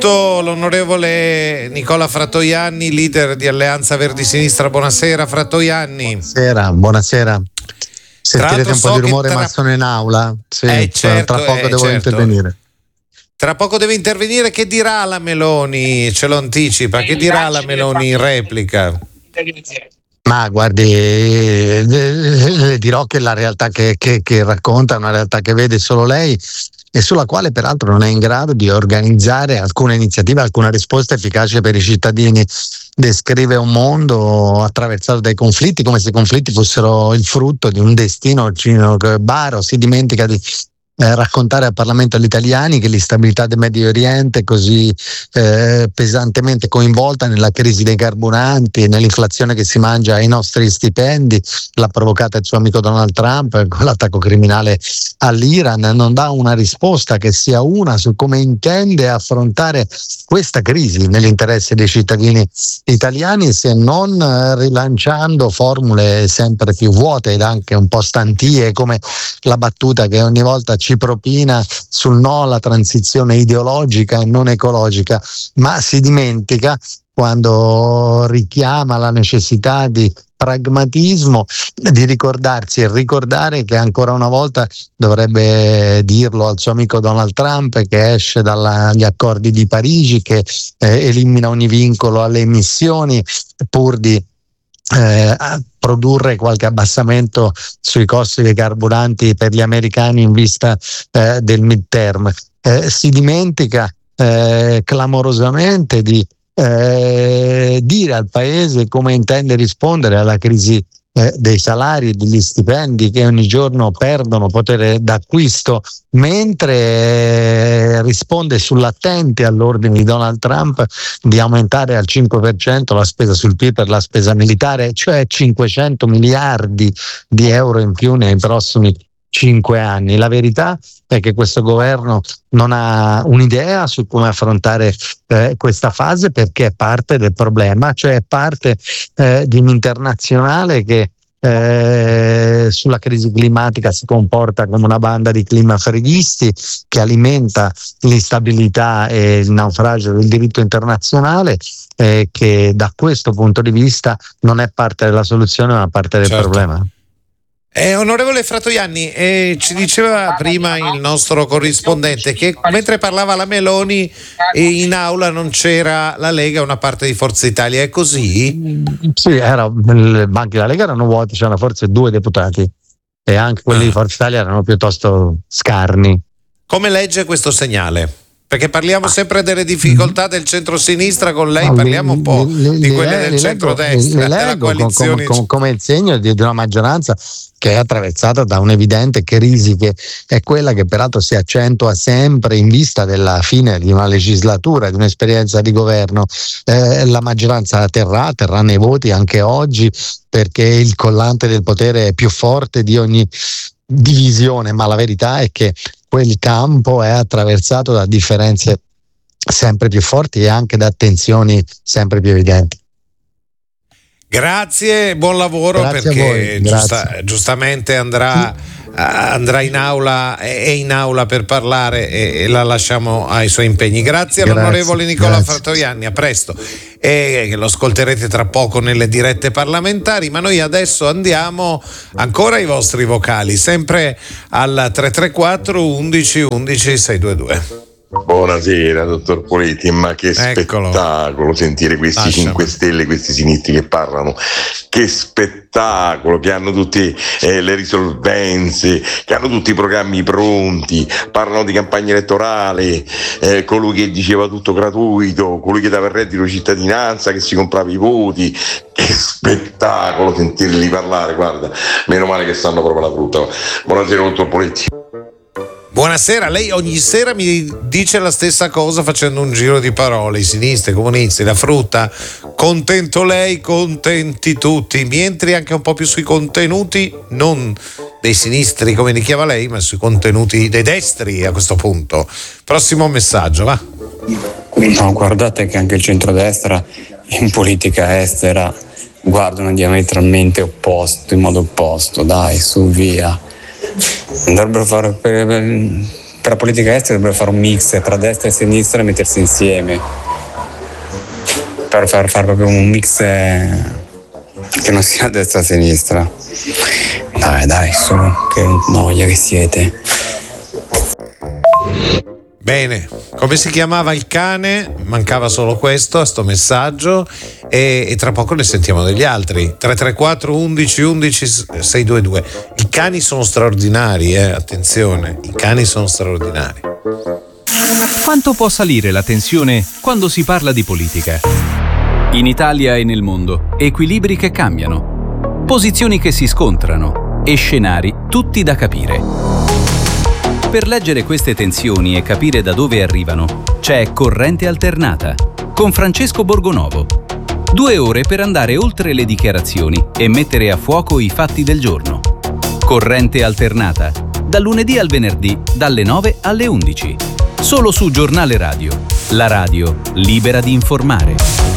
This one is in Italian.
l'onorevole Nicola Fratoianni, leader di Alleanza Verdi Sinistra. Buonasera Fratoianni. Buonasera. Sentirete un po' di rumore, ma sono in aula. Sì, certo, tra poco devo intervenire. Tra poco deve intervenire. Che dirà la Meloni? Ce lo anticipa. Che dirà la Meloni in replica? Ma guardi, le dirò che la realtà che racconta è una realtà che vede solo lei e sulla quale peraltro non è in grado di organizzare alcuna iniziativa, alcuna risposta efficace per i cittadini. Descrive un mondo attraversato dai conflitti, come se i conflitti fossero il frutto di un destino baro. Si dimentica di raccontare al Parlamento agli italiani che l'instabilità del Medio Oriente, così pesantemente coinvolta nella crisi dei carburanti, nell'inflazione che si mangia ai nostri stipendi, l'ha provocata il suo amico Donald Trump con l'attacco criminale all'Iran. Non dà una risposta che sia una su come intende affrontare questa crisi nell'interesse dei cittadini italiani, se non rilanciando formule sempre più vuote ed anche un po' stantie, come la battuta che ogni volta ci propina sul no alla transizione ideologica e non ecologica, ma si dimentica, quando richiama la necessità di pragmatismo, di ricordarsi e ricordare che ancora una volta dovrebbe dirlo al suo amico Donald Trump, che esce dagli accordi di Parigi, che elimina ogni vincolo alle emissioni pur di produrre qualche abbassamento sui costi dei carburanti per gli americani in vista del midterm. Si dimentica clamorosamente di dire al Paese come intende rispondere alla crisi dei salari e degli stipendi, che ogni giorno perdono potere d'acquisto, mentre risponde sull'attenti all'ordine di Donald Trump di aumentare al 5% la spesa sul PIL per la spesa militare, cioè 500 miliardi di euro in più nei prossimi 5 anni. La verità è che questo governo non ha un'idea su come affrontare questa fase, perché è parte del problema, cioè è parte di un'internazionale che sulla crisi climatica si comporta come una banda di climafreghisti, che alimenta l'instabilità e il naufragio del diritto internazionale, che da questo punto di vista non è parte della soluzione ma parte del problema. Onorevole Fratoianni, ci diceva prima il nostro corrispondente che mentre parlava la Meloni in aula non c'era la Lega, una parte di Forza Italia. È così? Sì, i banchi della Lega erano vuoti, c'erano forse 2 deputati e anche quelli di Forza Italia erano piuttosto scarni. Come legge questo segnale? Perché parliamo sempre delle difficoltà del centro-sinistra, con lei parliamo un po' di quelle del centro-destra, della coalizione. Come il segno di una maggioranza che è attraversata da un'evidente crisi, che è quella che peraltro si accentua sempre in vista della fine di una legislatura, di un'esperienza di governo. La maggioranza terrà nei voti anche oggi, perché il collante del potere è più forte di ogni divisione, ma la verità è che quel campo è attraversato da differenze sempre più forti e anche da tensioni sempre più evidenti. Grazie, buon lavoro. Grazie, perché giustamente andrà in aula, è in aula per parlare e la lasciamo ai suoi impegni. Grazie all'onorevole Nicola Fratoianni, a presto, e lo ascolterete tra poco nelle dirette parlamentari, ma noi adesso andiamo ancora ai vostri vocali, sempre al 334 11 11 622. Buonasera dottor Poletti, ma che spettacolo sentire questi 5 Stelle, questi sinistri che parlano, che spettacolo, che hanno tutte le risolvenze, che hanno tutti i programmi pronti, parlano di campagna elettorale, colui che diceva tutto gratuito, colui che dava il reddito di cittadinanza, che si comprava i voti. Che spettacolo sentirli parlare, guarda, meno male che stanno proprio alla frutta. Buonasera dottor Poletti. Buonasera, lei ogni sera mi dice la stessa cosa facendo un giro di parole, i sinistri, i comunisti, la frutta. Contento lei, contenti tutti. Mi entri anche un po' più sui contenuti, non dei sinistri come li chiama lei, ma sui contenuti dei destri a questo punto. Prossimo messaggio, va. No, guardate che anche il centrodestra in politica estera guardano diametralmente in modo opposto, dai, su, via. Andrebbero a fare per la politica estera dovrebbe fare un mix tra destra e sinistra e mettersi insieme per far proprio un mix che non sia destra e sinistra. Dai, sono che noia che siete. Bene, come si chiamava il cane? Mancava solo questo a sto messaggio e tra poco ne sentiamo degli altri. 334 11 11 622. I cani sono straordinari, attenzione, i cani sono straordinari. Quanto può salire la tensione quando si parla di politica? In Italia e nel mondo, equilibri che cambiano, posizioni che si scontrano e scenari tutti da capire. Per leggere queste tensioni e capire da dove arrivano, c'è Corrente Alternata, con Francesco Borgonovo. 2 ore per andare oltre le dichiarazioni e mettere a fuoco i fatti del giorno. Corrente Alternata, dal lunedì al venerdì, dalle 9 alle 11. Solo su Giornale Radio, la radio libera di informare.